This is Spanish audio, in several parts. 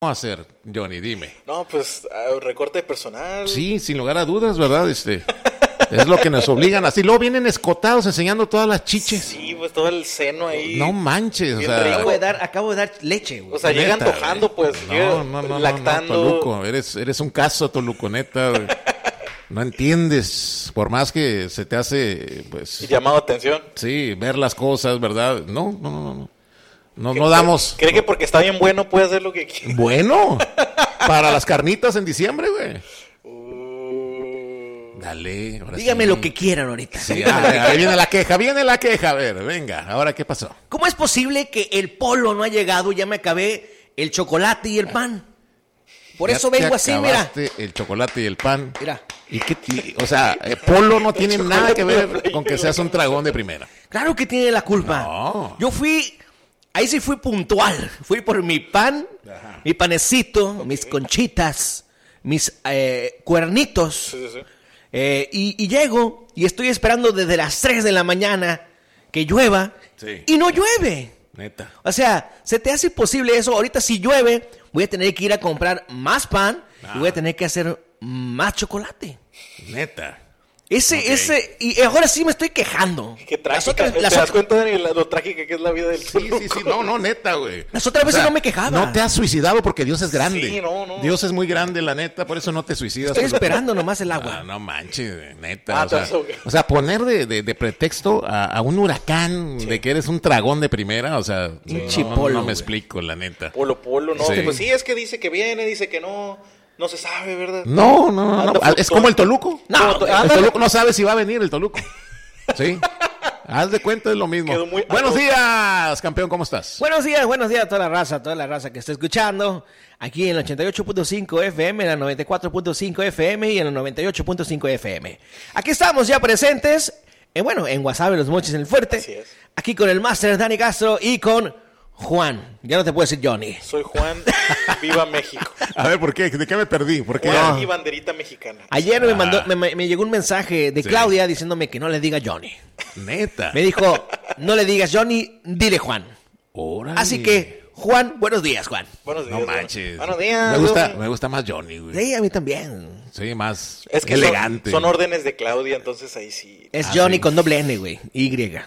a hacer, Johnny? Dime. No, pues recorte de personal. Sí, sin lugar a dudas, ¿verdad? Es lo que nos obligan. Así luego vienen escotados enseñando todas las chiches. Sí, pues todo el seno ahí. No manches, o sea. Acabo de dar leche, güey. O sea, llegan Neta, tojando, pues. No, lactando. Toluco, eres un caso, Toluco, neta, güey. No entiendes, por más que se te hace, pues. Y llamado atención. Sí, ver las cosas, ¿verdad? No damos. ¿Cree que porque está bien bueno puede hacer lo que quiera? Bueno, para las carnitas en diciembre, güey. Dale. Dígame lo que quieran ahorita. Sí, ahí viene la queja. A ver, venga, ¿ahora qué pasó? ¿Cómo es posible que el polo no ha llegado? Ya me acabé el chocolate y el pan. Por Ya eso te vengo así, mira. acabaste el chocolate y el pan. Mira. O sea, polo no tiene nada que ver con que seas un dragón de primera. Claro que tiene la culpa. No. Yo ahí sí fui puntual. Fui por mi pan, mi panecito, mis conchitas, mis cuernitos. Sí. Y llego y estoy esperando desde las 3 de la mañana que llueva. Sí. Y no llueve. Neta. O sea, ¿se te hace posible eso? Ahorita si llueve, voy a tener que ir a comprar más pan y voy a tener que hacer más chocolate. Neta. Y ahora sí me estoy quejando. Qué trágica. ¿Te das cuenta de lo trágica que es la vida del Toluco? Sí. No, neta, güey. Las otras veces no me quejaba. No te has suicidado porque Dios es grande. Sí, no. Dios es muy grande, la neta, por eso no te suicidas. Estoy esperando nomás el agua. No manches, neta. Ah, o sea, poner de pretexto a un huracán de que eres un dragón de primera, o sea, no me explico, la neta. Polo, no. Sí. Pues sí, es que dice que viene, dice que no. No se sabe, ¿verdad? No. Es como el Toluco. El Toluco no sabe si va a venir el Toluco. Sí. Haz de cuenta, es lo mismo. Buenos días, campeón, ¿cómo estás? Buenos días a toda la raza que está escuchando. Aquí en el 88.5 FM, en el 94.5 FM y en el 98.5 FM. Aquí estamos ya presentes, en WhatsApp, Los Mochis en el Fuerte. Así es. Aquí con el máster Dani Castro y con Juan. Ya no te puedo decir Johnny. Soy Juan, viva México. A ver, ¿por qué? ¿De qué me perdí? ¿Por qué? Juan y banderita mexicana. Ayer me llegó un mensaje de Claudia diciéndome que no le diga Johnny. Neta. Me dijo, no le digas Johnny, dile Juan. Órale. Así que, Juan, buenos días, Juan. Buenos días. No manches. Buenos días. Me gusta más Johnny, güey. Sí, a mí también. Sí, más Es que elegante. son órdenes de Claudia, entonces ahí sí. Es Johnny sí. con doble N, güey. Y. ¿verdad?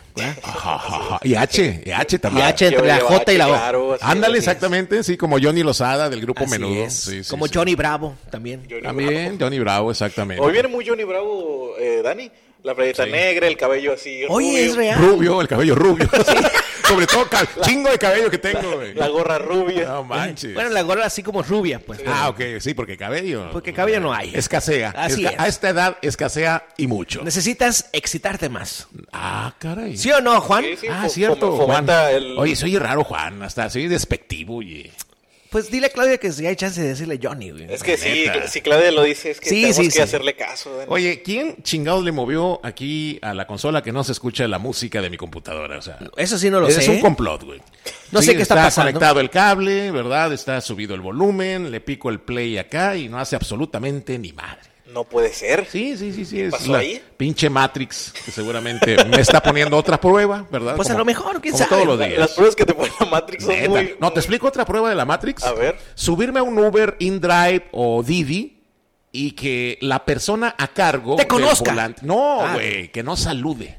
Ajá. Y H también. Y H entre la J y la O. Claro, Ándale, así es. exactamente, sí, como Johnny Lozada del grupo Así Menudo. es. Sí, Como Johnny Bravo también. También, Johnny Bravo, exactamente. Hoy viene muy Johnny Bravo, Dani. La playeta negra, el cabello así. Oye, rubio, es real. Rubio, el cabello rubio. Sobre todo, chingo de cabello que tengo, güey. La gorra rubia. No manches. Bueno, la gorra así como rubia, pues. Ok, sí, porque cabello. Porque cabello no hay. Escasea. Así es. A esta edad escasea y mucho. Necesitas excitarte más. Caray. ¿Sí o no, Juan? Sí, Cierto, Juan. fomenta el... Oye, soy raro, Juan. Hasta soy despectivo, oye. Pues dile a Claudia que si hay chance de decirle Johnny, güey. Es que Neta. si Claudia lo dice, es que Sí, tenemos sí, que sí. hacerle caso, Dani. Oye, ¿quién chingados le movió aquí a la consola que no se escucha la música de mi computadora? O sea, Eso sí no lo es sé. un complot, güey. No sé qué está pasando. Conectado el cable, ¿verdad? Está subido el volumen, le pico el play acá y no hace absolutamente ni madre. No puede ser. Sí. Es pasó la ahí? pinche Matrix que seguramente me está poniendo otra prueba, ¿verdad? Pues a lo mejor, quién como sabe. todos los días. Las pruebas que te pone la Matrix son Neta. muy... No, te explico otra prueba de la Matrix. A ver. Subirme a un Uber, InDrive o Didi y que la persona a cargo Te conozca. del volante... No, güey, que no salude.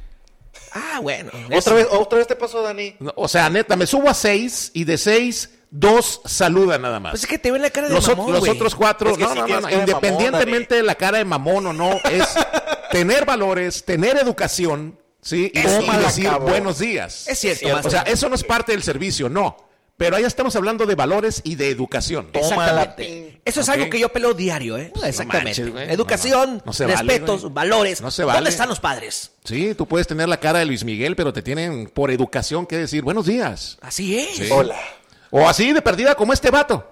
Bueno. ¿Otra vez te pasó, Dani? No, o sea, neta, me subo a 6 y de 6, 2 saludan nada más. Pues es que te ven la cara de Los mamón, güey. otros 4, Es que sí tienes cara de mamón, independientemente de la cara de mamón o no, es tener valores, tener educación, ¿sí? Y decir cabrón. buenos días. Es cierto, cierto. O sea, eso no es parte del servicio, no. Pero ahí estamos hablando de valores y de educación. Exactamente. Eso es Ok. algo que yo peleo diario, ¿eh? Exactamente. manches, güey. Educación, No se vale, respetos, güey. valores. No se vale. ¿Dónde están los padres? Sí, tú puedes tener la cara de Luis Miguel, pero te tienen por educación que decir buenos días. Así es. Sí. Hola. O así de perdida como este vato.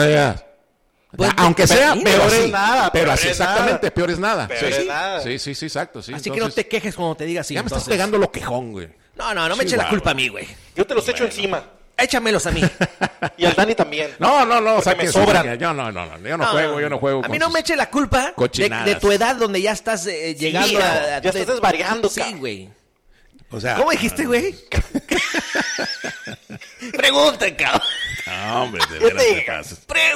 Pues, Aunque sea peor peor es así. nada, pero peor así, es exactamente, nada. peor es nada. Peor Sí, es sí. nada. Sí, exacto. Sí. Así que no te quejes cuando te diga así. Ya me estás entonces. pegando lo quejón, güey. No me eches Chihuahua. la culpa a mí, güey. Yo te los echo encima. Échamelos a mí. Y al Dani también. No, Porque saquen me su sobran. línea. Yo no juego. A mí con no sus me eche la culpa cochinadas. de tu edad donde ya estás llegando a... Ya estás desvariando, Sí, cabrón. güey. O sea, ¿Cómo dijiste, güey? Pregunta, cabrón. No, hombre, de Yo veras te te digo. pasas. Pregunta.